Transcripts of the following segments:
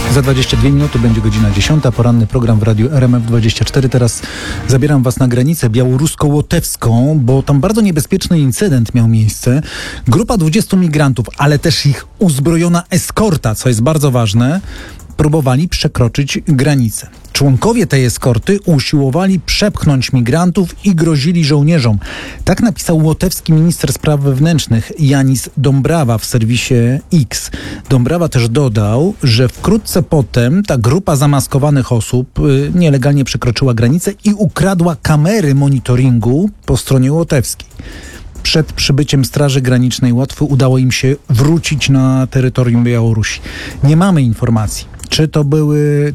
Za 22 minuty będzie godzina 10. Poranny program w Radiu RMF24. Teraz zabieram Was na granicę białorusko-łotewską, bo tam bardzo niebezpieczny incydent miał miejsce. Grupa 20 migrantów, ale też ich uzbrojona eskorta, co jest bardzo ważne, próbowali przekroczyć granicę. Członkowie tej eskorty usiłowali przepchnąć migrantów i grozili żołnierzom. Tak napisał łotewski minister spraw wewnętrznych Janis Dombrava w serwisie X. Dombrava też dodał, że wkrótce potem ta grupa zamaskowanych osób nielegalnie przekroczyła granicę i ukradła kamery monitoringu po stronie łotewskiej. Przed przybyciem Straży Granicznej Łotwy udało im się wrócić na terytorium Białorusi. Nie mamy informacji, czy to były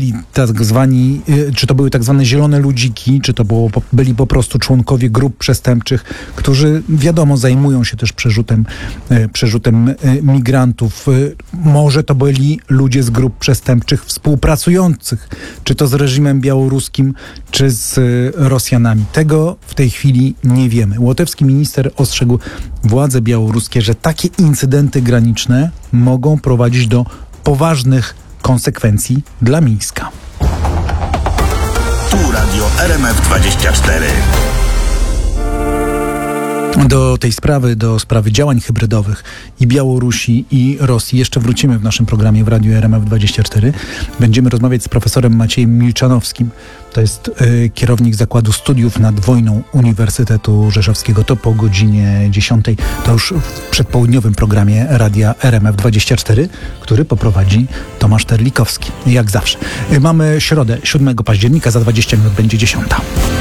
tak zwane zielone ludziki, czy to byli po prostu członkowie grup przestępczych, którzy wiadomo zajmują się też przerzutem migrantów. Może to byli ludzie z grup przestępczych współpracujących, czy to z reżimem białoruskim, czy z Rosjanami. Tego w tej chwili nie wiemy. Łotewski minister ostrzegł władze białoruskie, że takie incydenty graniczne mogą prowadzić do poważnych konsekwencji dla Mińska. Tu Radio RMF24. Do sprawy działań hybrydowych i Białorusi, i Rosji jeszcze wrócimy w naszym programie w Radiu RMF24. Będziemy rozmawiać z profesorem Maciejem Milczanowskim. To jest kierownik Zakładu Studiów nad Wojną Uniwersytetu Rzeszowskiego. To po godzinie 10. To już w przedpołudniowym programie Radia RMF24, który poprowadzi Tomasz Terlikowski. Jak zawsze. Mamy środę, 7 października, za 20 minut będzie 10.